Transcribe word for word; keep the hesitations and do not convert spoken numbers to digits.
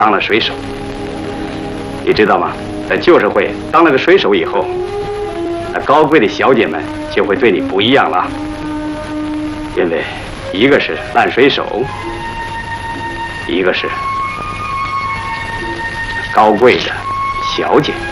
当了水手。你知道吗？在旧社会当了个水手以后，那高贵的小姐们就会对你不一样了，因为一个是烂水手，一个是高贵的小姐。